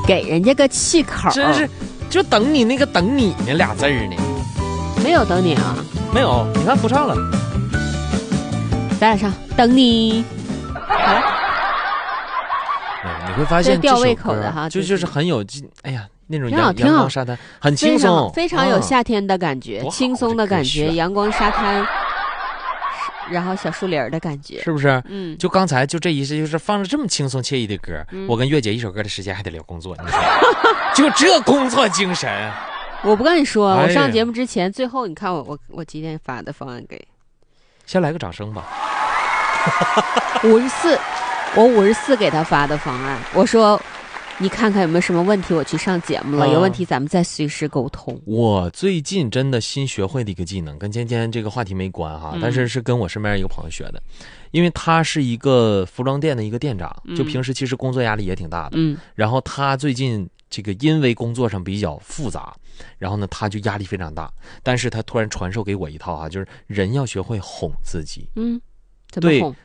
给人家个气口， 真是就等你那个等你那俩字儿呢。 没有等你啊， 没有，你看不唱了， 咱俩唱等你。好了， 你会发现吊胃口的哈， 就是很有哎呀那种阳光沙滩，很轻松， 非常有夏天的感觉，轻松的感觉，阳光沙滩。然后小树林的感觉， 是不是？ 嗯， 就刚才就这一次，就是放着这么轻松惬意的歌，我跟月姐一首歌的时间还得聊工作，你说就这工作精神。 我不跟你说，我上节目之前，最后你看我几点发的方案给？ 先来个掌声吧。 54，我54给他发的方案，我说。你看看有没有什么问题，我去上节目了，有问题咱们再随时沟通。 我最近真的新学会的一个技能，跟今天这个话题没关哈，但是跟我身边一个朋友学的，因为他是一个服装店的一个店长，就平时其实工作压力也挺大的，然后他最近这个因为工作上比较复杂，然后呢他就压力非常大，但是他突然传授给我一套啊，就是人要学会哄自己。 怎么哄？